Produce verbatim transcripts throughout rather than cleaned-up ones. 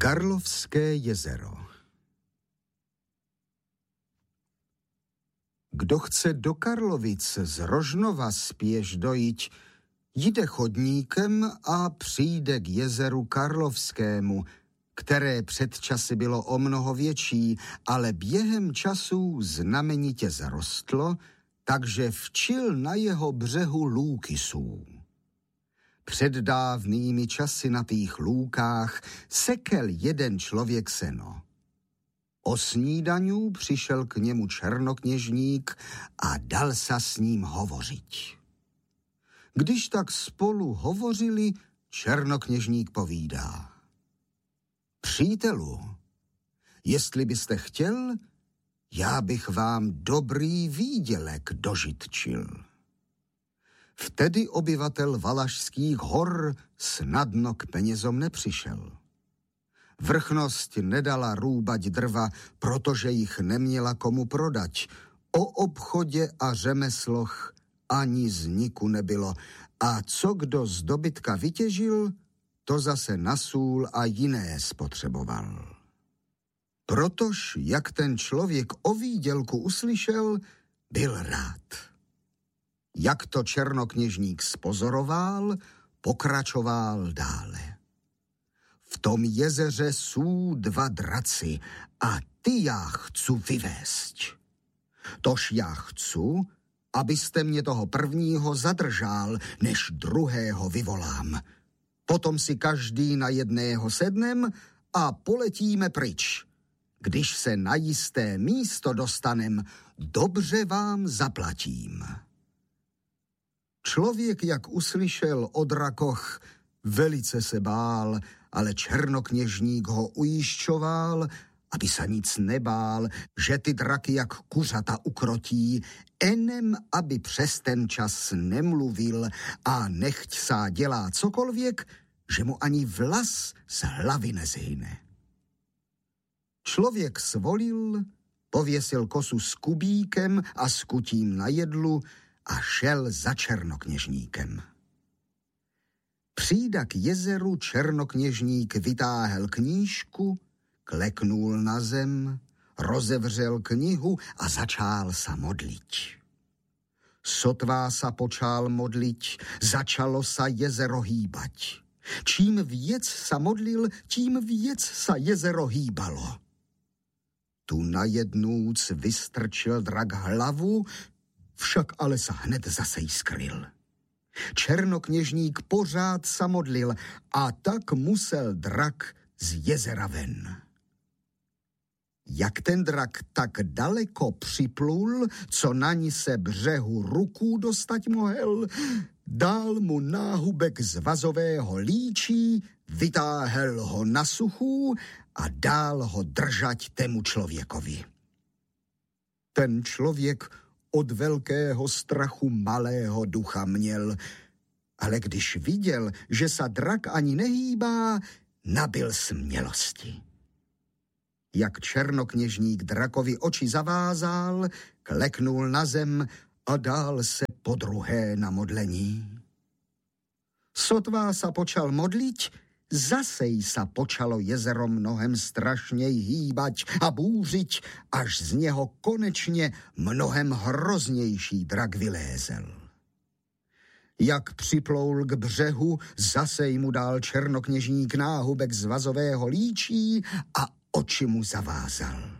Karlovské jezero. Kdo chce do Karlovic z Rožnova spěš dojít, jde chodníkem a přijde k jezeru Karlovskému, které před časy bylo o mnoho větší, ale během časů znamenitě zarostlo, takže včil na jeho břehu lůky sú. Před dávnými časy na tých lůkách sekel jeden člověk seno. O snídaňu přišel k němu černokněžník a dal sa s ním hovoriť. Když tak spolu hovořili, černokněžník povídá: Přítelu, jestli byste chtěl, já bych vám dobrý výdělek dožitčil. Vtedy obyvatel Valašských hor snadno k penězom nepřišel. Vrchnosť nedala rúbať drva, protože jich neměla komu prodať. O obchodě a řemesloch ani zniku nebylo. A co kdo z dobytka vytěžil, to zase nasůl a jiné spotřeboval. Protož, jak ten člověk o výdělku uslyšel, byl rád. Jak to černokněžník spozoroval, pokračoval dále. V tom jezeře sú dva draci a ty já chcu vyvést. Tož já chcu, abyste mě toho prvního zadržal, než druhého vyvolám. Potom si každý na jedného sednem a poletíme pryč. Když se na jisté místo dostanem, dobře vám zaplatím. Člověk, jak uslyšel o drakoch, velice se bál, ale černokněžník ho ujišťoval, aby sa nic nebál, že ty draky jak kuřata ukrotí, enem, aby přes ten čas nemluvil a nechť sa dělá cokolvěk, že mu ani vlas z hlavy nezhyne. Člověk svolil, pověsil kosu s kubíkem a s kutím na jedlu a šel za černokněžníkem. Přijda k jezeru černokněžník vytáhl knížku, kleknul na zem, rozevřel knihu a začal sa modliť. Sotvá sa počal modliť, začalo sa jezero hýbať. Čím viec sa modlil, tím viec sa jezero hýbalo. Tu najednúc vystrčil drak hlavu, však ale sa hned zase skryl. Černokněžník pořád sa modlil a tak musel drak z jezera ven. Jak ten drak tak daleko připlul, co naň se břehu ruku dostať mohel, dal mu náhubek z vazového líčí, vytáhel ho na suchú a dál ho držať tému člověkovi. Ten člověk od velkého strachu malého ducha měl, ale když viděl, že sa drak ani nehýbá, nabyl smělosti. Jak černokněžník drakovi oči zavázal, kleknul na zem a dál se podruhé na modlení. Sotvá sa počal modliť, zasej sa počalo jezero mnohem strašněj hýbať a búřiť, až z něho konečně mnohem hroznější drak vylézel. Jak připloul k břehu, zasej mu dal černokněžník náhubek z vazového líčí a oči mu zavázal.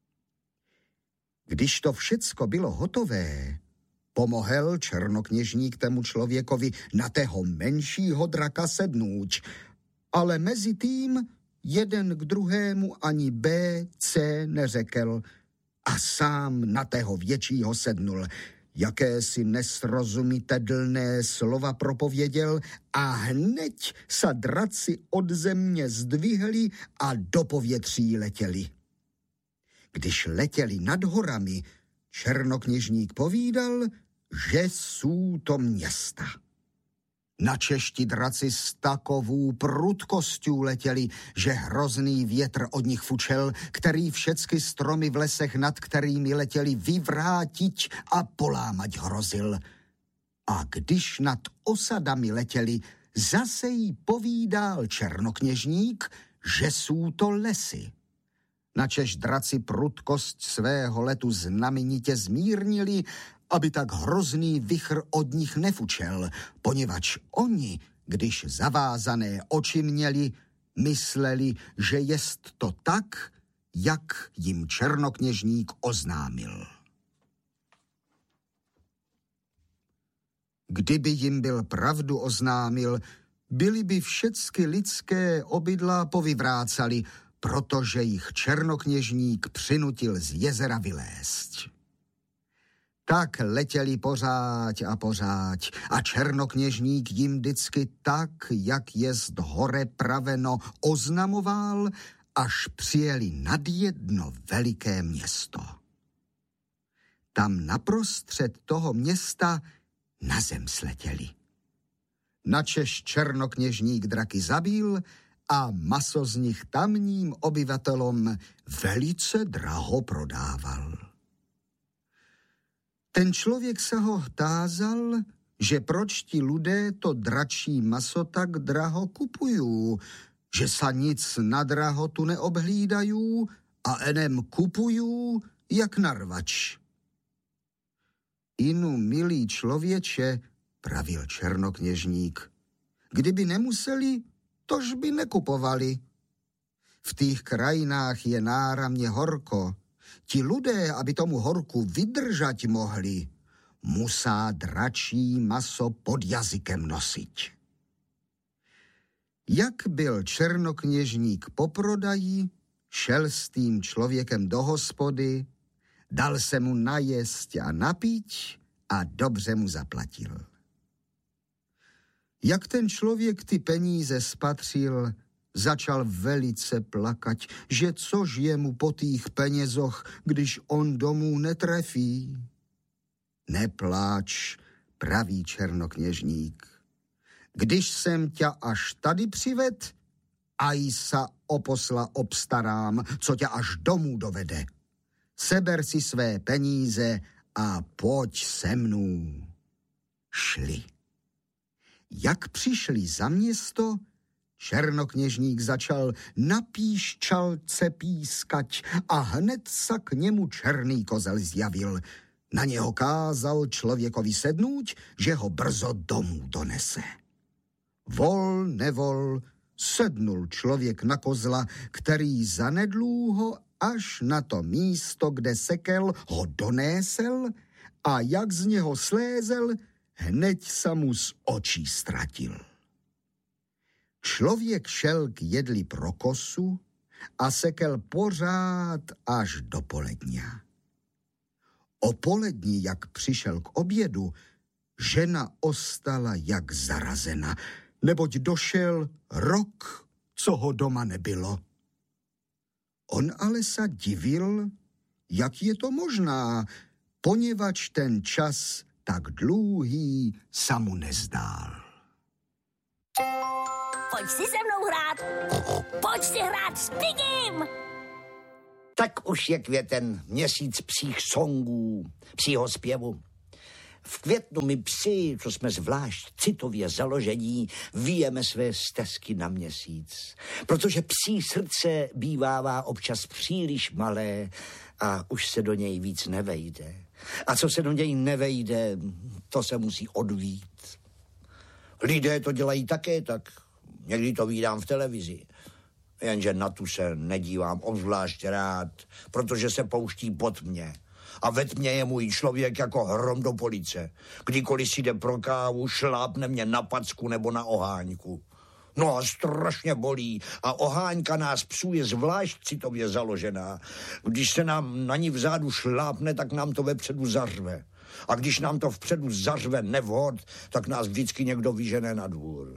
Když to všecko bylo hotové, pomohel černokněžník tému člověkovi na tého menšího draka sednúť, ale mezi tým jeden k druhému ani B, C neřekl a sám na tého většího sednul. Jakési nesrozumitelné slova propověděl a hneď sa draci od země zdvihli a do povětří letěli. Když letěli nad horami, černokněžník povídal, že sú to města. Na češti draci s takovou prudkostí letěli, že hrozný větr od nich fučel, který všecky stromy v lesech, nad kterými letěli, vyvrátiť a polámať hrozil. A když nad osadami letěli, zase jí povídal černokněžník, že jsou to lesy. Načež draci prudkost svého letu znamenitě zmírnili, aby tak hrozný vichr od nich nefučel, poněvadž oni, když zavázané oči měli, mysleli, že jest to tak, jak jim černokněžník oznámil. Kdyby jim byl pravdu oznámil, byli by všecky lidské obydlá povyvrácali, protože jich černokněžník přinutil z jezera vylézt. Tak letěli pořád a pořád a černokněžník jim vždycky tak, jak jest hore praveno, oznamoval, až přijeli nad jedno veliké město. Tam naprostřed toho města na zem sletěli. Načež černokněžník draky zabil a maso z nich tamním obyvatelům velice draho prodával. Ten člověk se ho tázal, že proč ti lidé to dračí maso tak draho kupují, že sa nic na drahotu neobhlídají a enem kupují jak narvač. Inu, milý člověče, pravil černokněžník, kdyby nemuseli, tož by nekupovali. V tých krajinách je náramně horko. Ti lidé, aby tomu horku vydržať mohli, musá dračí maso pod jazykem nosit. Jak byl černokněžník po prodaji, šel s tým člověkem do hospody, dal se mu najest a napít a dobře mu zaplatil. Jak ten člověk ty peníze spatřil, začal velice plakať, že což je mu po tých penězoch, když on domů netrefí. Nepláč, pravý černokněžník. Když jsem tě až tady přived, aj sa o posla obstarám, co tě až domů dovede. Seber si své peníze a pojď se mnou. Šli. Jak přišli za město, černokněžník začal na píšťalce pískať a hned sa k němu černý kozel zjavil. Na něho kázal člověkovi sednúť, že ho brzo domů donese. Vol, nevol, sednul člověk na kozla, který zanedlúho až na to místo, kde sekel, ho donésel a jak z něho slézel, hneď sa mu z očí ztratil. Člověk šel k jedli pro kosu a sekel pořád až do poledňa. O poledni, jak přišel k obědu, žena ostala jak zarazena, neboť došel rok, co ho doma nebylo. On ale sa divil, jak je to možná, poněvadž ten čas tak dlouhý sa mu nezdál. Pojď si se mnou hrát. Pojď si hrát s Pigim. Tak už je květen, měsíc psích songů, psího zpěvu. V květnu my psi, co jsme zvlášť citově založení, vyjeme své stezky na měsíc. Protože psí srdce bývává občas příliš malé a už se do něj víc nevejde. A co se do něj nevejde, to se musí odvít. Lidé to dělají také tak. Někdy to vídám v televizi. Jenže na tu se nedívám obzvlášť rád, protože se pouští pod mě. A ve tmě je můj člověk jako hrom do police. Kdykoliv si jde pro kávu, šlápne mě na packu nebo na oháňku. No a strašně bolí a oháňka nás psů je zvlášť citově založená. Když se nám na ní vzadu šlápne, tak nám to vepředu zařve. A když nám to vpředu zařve nevhod, tak nás vždycky někdo vyžene na dvůr.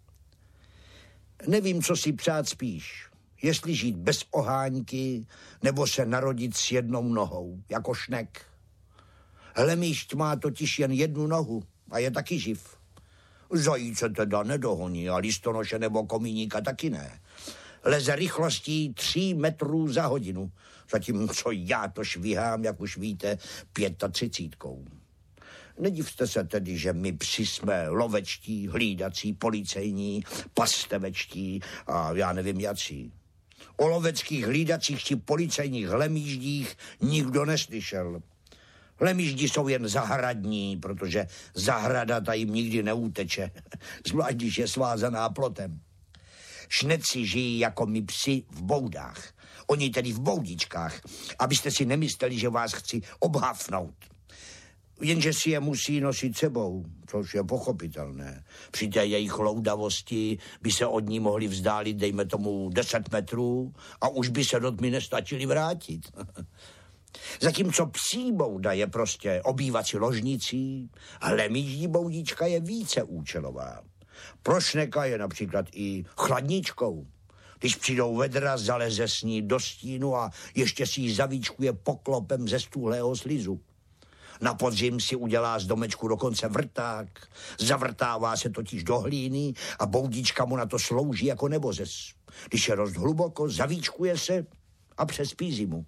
Nevím, co si přát spíš. Jestli žít bez oháňky, nebo se narodit s jednou nohou, jako šnek. Hlemýšť má totiž jen jednu nohu a je taky živ. Zajíce teda nedohoní a listonoše nebo komíníka taky ne. Leze rychlostí tří metrů za hodinu, zatímco já to švihám, jak už víte, pětatřicítkou. Nedivte se tedy, že my psi jsme lovečtí, hlídací, policejní, pastevečtí a já nevím jací. O loveckých, hlídacích či policejních hlemíždích nikdo neslyšel. Hlemíždi jsou jen zahradní, protože zahrada ta jim nikdy neuteče, zvlášť když je svázaná plotem. Šneci žijí jako my psi v boudách. Oni tedy v boudičkách, abyste si nemysleli, že vás chci obhafnout. Jenže si je musí nosit sebou, což je pochopitelné. Při té jejich loudavosti by se od ní mohli vzdálit, dejme tomu, deset metrů a už by se do tmy nestačili vrátit. Zatímco psí bouda je prostě obývací ložnicí, hlemíždí boudička je více účelová. Pro šneka je například i chladničkou. Když přijdou vedra, zaleze s ní do stínu a ještě si ji zavíčkuje poklopem ze stuhlého slizu. Na podzim si udělá z domečku dokonce vrták, zavrtává se totiž do hlíny a boudička mu na to slouží jako nebozes. Když je rost hluboko, zavíčkuje se a přespí zimu.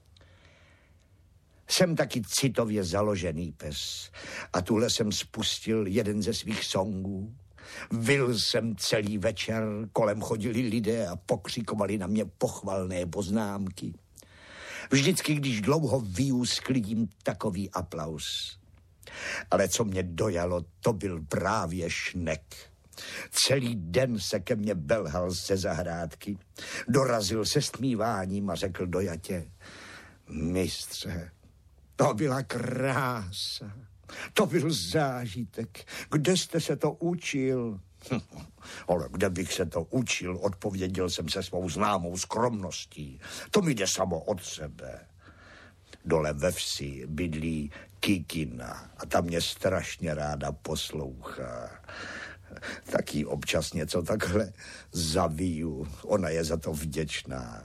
Jsem taky citově založený pes a tuhle jsem spustil jeden ze svých songů. Vyl jsem celý večer, kolem chodili lidé a pokřikovali na mě pochvalné poznámky. Vždycky, když dlouho vyju, sklidím takový aplaus. Ale co mě dojalo, to byl právě šnek. Celý den se ke mně belhal ze zahrádky, dorazil se stmíváním a řekl dojatě: mistře, to byla krása, to byl zážitek, kde jste se to učil? Ale kde bych se to učil, odpověděl jsem se svou známou skromností. To mi jde samo od sebe. Dole ve vsi bydlí Kikina a ta mě strašně ráda poslouchá. Taky občas něco takhle zaviju. Ona je za to vděčná.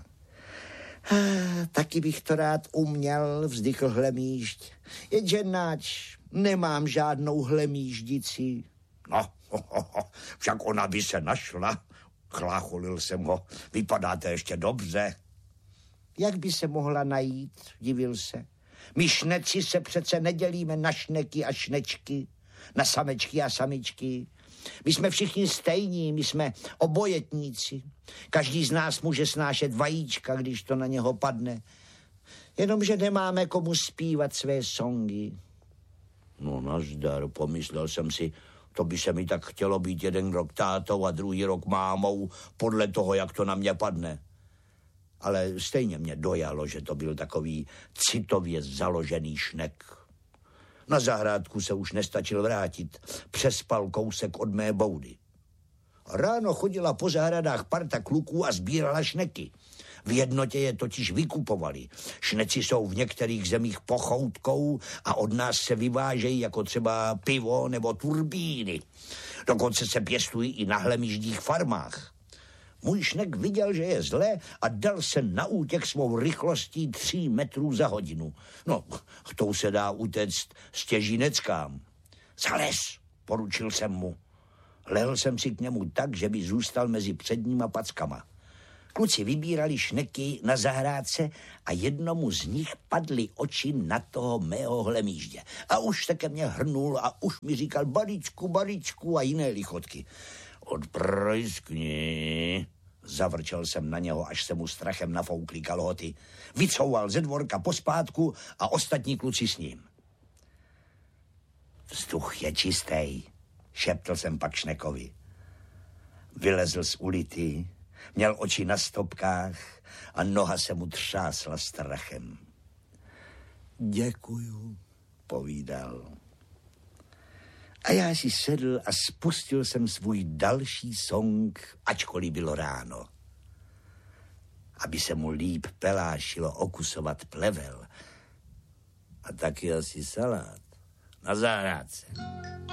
Ah, taky bych to rád uměl, vzdychl hlemížď. Jenže nač, nemám žádnou hlemíždici. No, ho, ho, ho, však ona by se našla. Chlácholil jsem ho. Vypadáte ještě dobře. Jak by se mohla najít, divil se. My šneci se přece nedělíme na šneky a šnečky, na samečky a samičky. My jsme všichni stejní, my jsme obojetníci. Každý z nás může snášet vajíčka, když to na něho padne. Jenomže nemáme komu zpívat své songy. No nazdar, pomyslel jsem si, to by se mi tak chtělo být jeden rok tátou a druhý rok mámou, podle toho, jak to na mě padne. Ale stejně mě dojalo, že to byl takový citově založený šnek. Na zahrádku se už nestačil vrátit, přespal kousek od mé boudy. Ráno chodila po zahradách parta kluků a sbírala šneky. V jednotě je totiž vykupovali. Šneci jsou v některých zemích pochoutkou a od nás se vyvážejí jako třeba pivo nebo turbíny. Dokonce se pěstují i na hlemíždích farmách. Můj šnek viděl, že je zlé a dal se na útěk svou rychlostí tří metrů za hodinu. No, tou se dá utéct stěžineckám. Zales, poručil jsem mu. Lehl jsem si k němu tak, že by zůstal mezi předníma packama. Kluci vybírali šneky na zahrádce a jednomu z nich padly oči na toho mého hlemíždě. A už se ke mně hrnul a už mi říkal baričku, baričku a jiné lichotky. Odprojskni, zavrčel jsem na něho, až se mu strachem nafoukly kalhoty. Vycouval ze dvorka pospátku a ostatní kluci s ním. Vzduch je čistý, šeptl jsem pak šnekovi. Vylezl z ulity, měl oči na stopkách a noha se mu třásla strachem. Děkuju, povídal. A já si sedl a spustil jsem svůj další song, ačkoliv bylo ráno. Aby se mu líp pelášilo okusovat plevel a taky asi salát na zahrádce.